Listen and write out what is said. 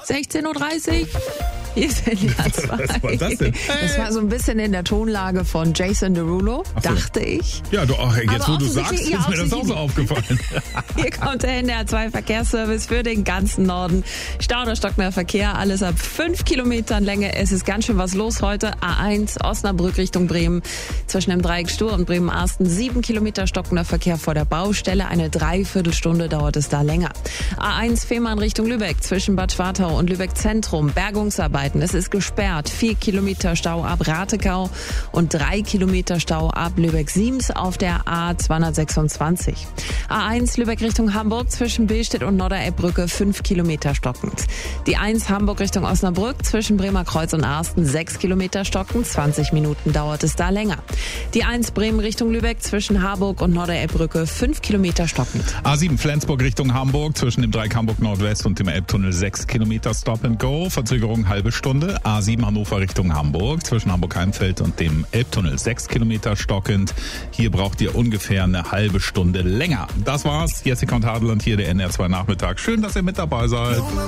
16.30 Uhr. Hier ist NDR 2. Was war das denn? Das war so ein bisschen in der Tonlage von Jason Derulo, dachte ich. Ja, jetzt Aber wo du sagst, ist mir das auch so aufgefallen. Hier kommt der NDR 2 Verkehrsservice für den ganzen Norden. Stau oder stockender Verkehr, alles ab 5 Kilometern Länge. Es ist ganz schön was los heute. A1 Osnabrück Richtung Bremen. Zwischen dem Dreieck Stur und Bremen-Arsten 7 Kilometer stockender Verkehr vor der Baustelle. Eine Dreiviertelstunde dauert es da länger. A1 Fehmarn Richtung Lübeck. Zwischen Bad Schwartau und Lübeck Zentrum. Bergungsarbeiten. Es ist gesperrt. 4 Kilometer Stau ab Ratekau und 3 Kilometer Stau ab Lübeck-Siems auf der A226. A1 Lübeck Richtung Hamburg zwischen Billstedt und Nordder-Epp-Brücke 5 Kilometer stockend. Die 1 Hamburg Richtung Osnabrück zwischen Bremer Kreuz und Arsten 6 Kilometer stockend. 20 Minuten dauert es da länger. Die 1 Bremen Richtung Lübeck zwischen Harburg und Nordder-Epp-Brücke 5 Kilometer stockend. A7 Flensburg Richtung Hamburg zwischen dem Dreieck Hamburg Nordwest und dem Elbtunnel 6 Kilometer Stop and Go. Verzögerung halbe Stunde. A7 Hannover Richtung Hamburg zwischen Hamburg-Heimfeld und dem Elbtunnel 6 Kilometer stockend. Hier braucht ihr ungefähr eine halbe Stunde länger. Das war's. Jessica und Hadeland hier, der NDR 2 Nachmittag. Schön, dass ihr mit dabei seid.